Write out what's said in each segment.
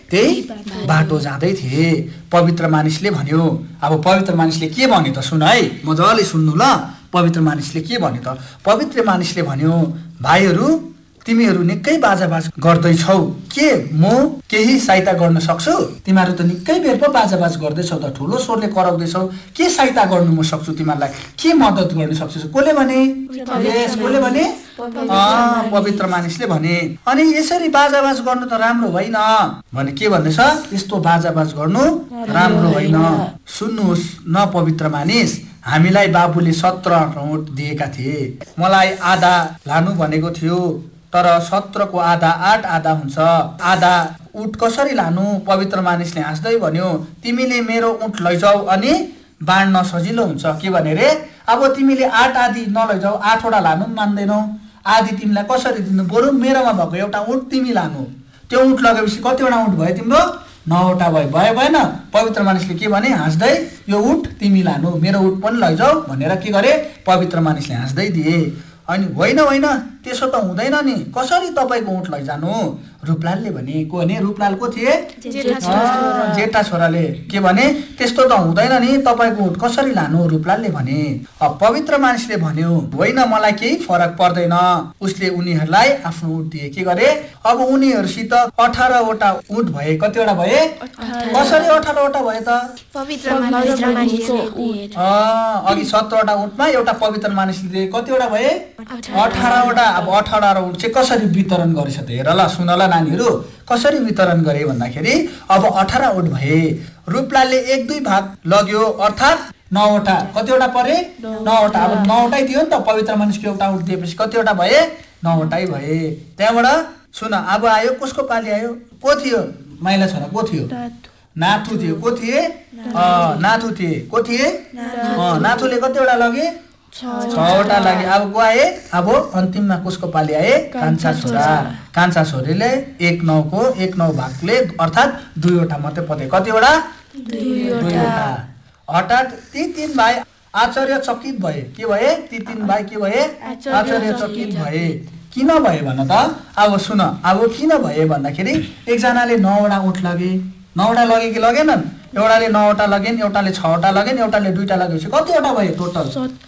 त्यही बाटो जाँदै थिए। पवित्र मानिसले भन्यो। अब पवित्र मानिसले के भन्यो त सुन है, मजाले सुन्नु ल। पवित्र मानिसले के भन्यो त? पवित्र मानिसले भन्यो, भाइहरू तिमीहरू निकै बाजाबाज गर्दैछौ, के म केही सहायता गर्न सक्छु? तिमीहरू त निकै बेर पो बाजाबाज गर्दैछौ त, ठुलो स्वरले कराउँदैछौ, के सहायता गर्नु म सक्छु तिमीहरूलाई? के मद्दत गर्न सक्छु? कसले भने? कसले भने? पवित्र मानिसले भने। अनि यसरी बाजाबाज गर्नु त राम्रो होइन भने के भन्दैछ? यस्तो बाजाबाज गर्नु राम्रो होइन। सुन्नुहोस् न पवित्र मानिस, हामीलाई बाबुले 17 ऊँट दिएका थिए। मलाई आधा लानु भनेको थियो, तर 17 को आधा 8 आधा हुन्छ। आधा ऊँट कसरी लानु? पवित्र मानिसले हाँस्दै भन्यो, तिमीले मेरो ऊँट लैजाऊ अनि बाँड्न सजिलो हुन्छ। के भने रे? अब तिमीले 8 आधी नलैजाऊ, 8 वटा लानु पनि मान्दैनौ, आधी तिमीलाई कसरी दिनु? बरु मेरोमा भएको एउटा ऊँट तिमी लानु। त्यो ऊँट लगेपछि कतिवटा ऊँट भयो तिम्रो? 9 वटा भयो। भएन? पवित्र मानिसले के भने? हाँस्दै यो ऊँट तिमी लानु, मेरो ऊँट पनि लैजाऊ भनेर के गरे? पवित्र मानिसले हाँस्दै दिए। अनि होइन होइन, त्यसो त हुँदैन नि, कसरी तपाईँको ऊँट लैजानु? रूपलालले भने। को भने? रूपलाल को थिए? जेठा छोराले। के भने? त्यस्तो त हुँदैन नि, तपाईँको ऊँट कसरी लानु? रूपलालले भने। अब पवित्र मानिसले भन्यो, होइन मलाई केही फरक पर्दैन। उसले उनीहरूलाई आफ्नो ऊँट दिए। के गरे? अब उनीहरूसित 18 वटा ऊँट भए। कतिवटा भए? कसरी 18 वटा भए त? अघि 17 वटा ऊँटमा एउटा पवित्र मानिसले कतिवटा भए? 18 वटा। अब 18 ऊँट चाहिँ कसरी वितरण गरेछ त? हेर ल, सुन ल नानीहरू, कसरी वितरण गरे भन्दाखेरि अब 18 ऊँट भए। रूपलालले 1-2 भाग लग्यो, अर्थात् 9 वटा। कतिवटा परे? 9 वटा। अब 9 वटै दियो नि त, पवित्र मानिसको एउटा ऊँट दिएपछि कतिवटा भए? 9 वटै भए। त्यहाँबाट सुन, अब आयो कसको पाली आयो? को थियो? माइला छोरा को थियो? नाथु थियो। को थिए? नाथु थिए। को थिए? नाथुले कतिवटा लगे? 6 वटा लगे। अब को आए? अब अन्तिममा कसको पाली आए? कान्छा छोरा। कान्छा छोरीले 1/9 को 1/9 भागले अर्थात् 2 वटा मात्रै परे। कतिवटा? 2 वटा। अर्थात् ती 3 भाइ आश्चर्यचकित भए। के भए? ती 3 भाइ के भए? आश्चर्यचकित भए। किन भए भन त? अब सुन, अब किन भए भन्दाखेरि एकजनाले 9 वटा ऊँट लगे। 9 वटा लगे कि लगेनन्? एउटाले 9 वटा लगेन, एउटाले 6 वटा लगेन, एउटाले 2टा लगेपछि कतिवटा भयो टोटल?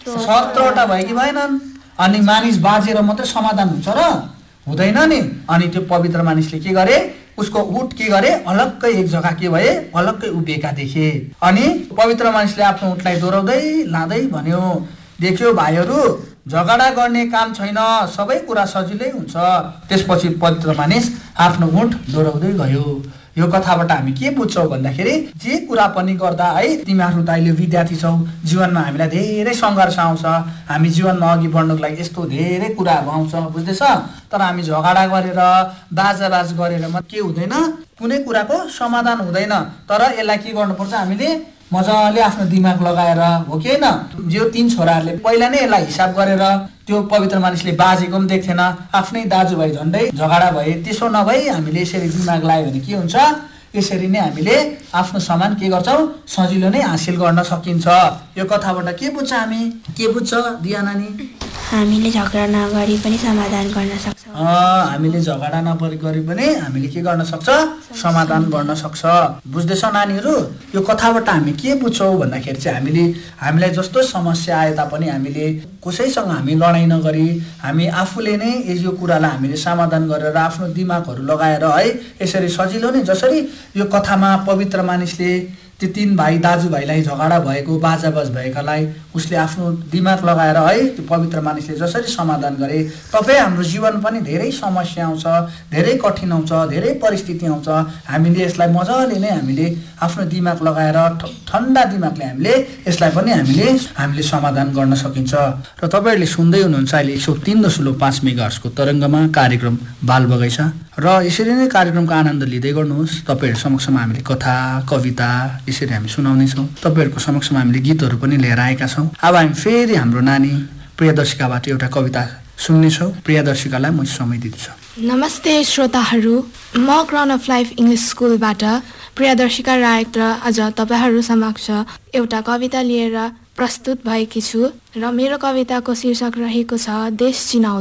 17 वटा भयो कि भएनन्? अनि मानिस बाजेर मात्रै समाधान हुन्छ र? हुँदैन नि। अनि त्यो पवित्र मानिसले के गरे? उसको ऊँट के गरे? अलग्गै एक जग्गा के भए? अलग्गै उभिएका देखे। अनि पवित्र मानिसले आफ्नो ऊँटलाई दोहोऱ्याउँदै लाँदै भन्यो, देख्यो भाइहरू, झगडा गर्ने काम छैन, सबै कुरा सजिलै हुन्छ। त्यसपछि पवित्र मानिस आफ्नो ऊँट दोहोऱ्याउँदै गयो। यो कथाबाट हामी के बुझ्छौँ भन्दाखेरि, जे कुरा पनि गर्दा है, तिमीहरू त अहिले विद्यार्थी छौ, जीवनमा हामीलाई धेरै सङ्घर्ष आउँछ, हामी जीवनमा अघि बढ्नुको लागि यस्तो धेरै कुराहरू आउँछ, बुझ्दैछ? तर हामी झगडा गरेर बाजाबाज गरेर के हुँदैन? कुनै कुराको समाधान हुँदैन। तर यसलाई के गर्नुपर्छ? हामीले मजाले आफ्नो दिमाग लगाएर, हो कि होइन? जो 3 छोराहरूले पहिला नै यसलाई हिसाब गरेर, त्यो पवित्र मानिसले बाजेको पनि देख्थेन, आफ्नै दाजुभाइ झन्डै झगडा भए। त्यसो नभई हामीले यसरी दिमाग लगायो भने के हुन्छ? यसरी नै हामीले आफ्नो सामान के गर्छौँ? सजिलो नै हासिल गर्न सकिन्छ। यो कथाबाट के बुझ्छ हामी? के बुझ्छ दिया नानी? हामीले झगडा नगरी पनि समाधान गर्न सक्छौँ। हामीले झगडा नगरी पनि हामीले के गर्न सक्छ? समाधान गर्न सक्छ। बुझ्दैछ नानीहरू? यो कथाबाट हामी के बुझ्छौँ भन्दाखेरि चाहिँ हामीलाई जस्तो समस्या आए तापनि हामीले कसैसँग हामी लडाइँ नगरी हामी आफूले नै यो कुरालाई हामीले समाधान गरेर आफ्नो दिमागहरू लगाएर है, यसरी सजिलो नै जसरी यो कथामा पवित्र मानिसले त्यो 3 भाइ दाजुभाइलाई झगडा भएको, बाजाबाज भएकालाई उसले आफ्नो दिमाग लगाएर है, त्यो पवित्र मानिसले जसरी समाधान गरे, तपाईँ हाम्रो जीवन पनि धेरै समस्या आउँछ, धेरै कठिन आउँछ, धेरै परिस्थिति आउँछ। हामीले यसलाई मजाले नै हामीले आफ्नो दिमाग लगाएर ठन्डा दिमागले हामीले यसलाई पनि हामीले समाधान गर्न सकिन्छ। र तपाईँहरूले सुन्दै हुनुहुन्छ अहिले 103.5 मेगाहर्जको तरङ्गमा कार्यक्रम बाल बगैँचा, र यसरी नै कार्यक्रमको आनन्द लिँदै गर्नुहोस्। तपाईँहरू समक्षमा हामीले कथा, कविता यसरी हामी सुनाउनेछौँ। तपाईँहरूको समक्षमा हामीले गीतहरू पनि लिएर आएका छौँ। अब हामी फेरि हाम्रो नानी प्रियदर्शिकाबाट एउटा कविता सुन्नेछौँ। प्रियदर्शिकालाई म समय दिन्छु। नमस्ते श्रोताहरू, म क्राउन अफ लाइफ इङ्ग्लिस स्कुलबाट प्रियदर्शिका रायक र आज तपाईँहरू समक्ष एउटा कविता लिएर प्रस्तुत भएकी छु। र मेरो कविताको शीर्षक रहेको छ देश चिनाउँदै।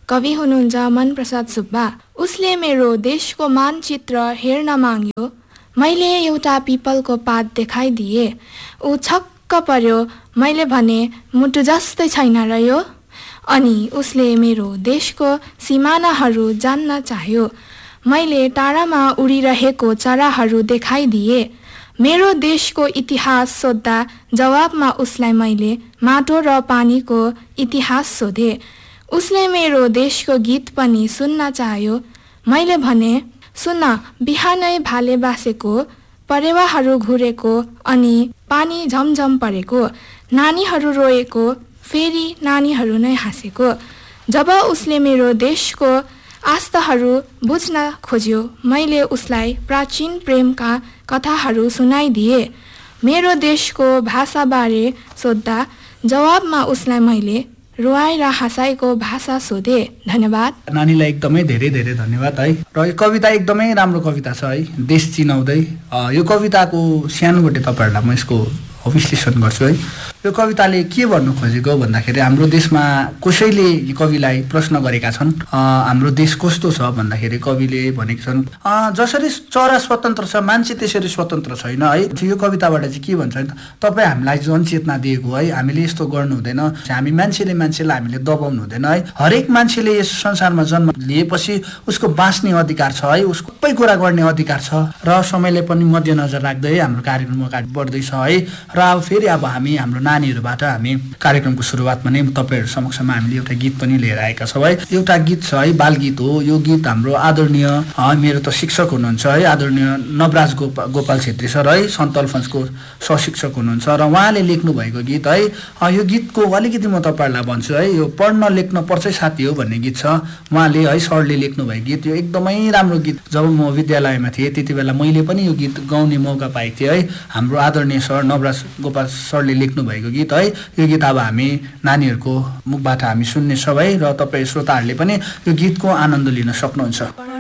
कवि हुनुहुन्छ मनप्रसाद सुब्बा। उसले मेरो देशको मानचित्र हेर्न माग्यो। मैले एउटा पिपलको पात देखाइदिए। ऊ छक्क पर्यो। मैले भने मुटु जस्तै छैन र यो? अनि उसले मेरो देशको सिमानाहरू जान्न चाह्यो। मैले टाढामा उडिरहेको चराहरू देखाइदिए। मेरो देशको इतिहास सोद्धा जवाबमा उसलाई मैले माटो र पानीको इतिहास सोधे। उसले मेरो देशको गीत पनि सुन्न चाह्यो। मैले भने सुन्न, बिहानै भाले बासेको, परेवाहरू घुरेको अनि पानी झमझम परेको, नानीहरू रोएको, फेरि नानीहरू नै हाँसेको। जब उसले मेरो देशको आस्थाहरू बुझ्न खोज्यो, मैले उसलाई प्राचीन प्रेमका कथाहरू सुनाइदिए। मेरो देशको भाषाबारे सोद्धा जवाबमा उसलाई मैले रुवाई र हँसाइको भाषा सोधे। धन्यवाद। नानीलाई एकदमै धेरै धेरै धन्यवाद है। र यो कविता एकदमै राम्रो कविता छ है, देश चिनाउँदै। यो कविताको सानोबटे तपाईँहरूलाई म यसको विश्लेषण गर्छु है। यो कविताले के भन्नु खोजेको भन्दाखेरि हाम्रो देशमा कसैले कविलाई प्रश्न गरेका छन्, हाम्रो देश कस्तो छ भन्दाखेरि कविले भनेका छन् जसरी चरा स्वतन्त्र छ मान्छे त्यसरी स्वतन्त्र छैन है। यो कविताबाट चाहिँ के भन्छ भने तपाईँ हामीलाई जनचेतना दिएको है, हामीले यस्तो गर्नु हुँदैन, हामी मान्छेले मान्छेलाई हामीले दबाउनु हुँदैन है। हरेक मान्छेले यस संसारमा जन्म लिएपछि उसको बाँच्ने अधिकार छ है, उसको सबै कुरा गर्ने अधिकार छ। र समयले पनि मध्यनजर राख्दै हाम्रो कार्यक्रम अगाडि बढ्दैछ है। र अब फेरि अब हामी हाम्रो नानीहरूबाट हामी कार्यक्रमको सुरुवातमा नै तपाईँहरू समक्षमा हामीले एउटा गीत पनि लिएर आएका छौँ है। एउटा गीत छ है, बालगीत हो। यो गीत हाम्रो आदरणीय मेरो त शिक्षक हुनुहुन्छ है, आदरणीय नवराज गोपाल छेत्री सर है, सन्त अल्फन्सको सहशिक्षक हुनुहुन्छ र उहाँले लेख्नु भएको गीत है। यो गीतको अलिकति म तपाईँहरूलाई भन्छु है। यो पढ्न लेख्न पर्छ साथी हो भन्ने गीत छ, उहाँले है सरले लेख्नु भएको गीत। यो एकदमै राम्रो गीत। जब म विद्यालयमा थिएँ त्यति बेला मैले पनि यो गीत गाउने मौका पाएको थिएँ है। हाम्रो आदरणीय सर नवराज गोपाल सरले लेख्नु भएको गीत है। यो गीत अब हामी नानीहरूको मुखबाट हामी सुन्नेछौँ है। र तपाईँ श्रोताहरूले पनि यो गीतको आनन्द लिन सक्नुहुन्छ।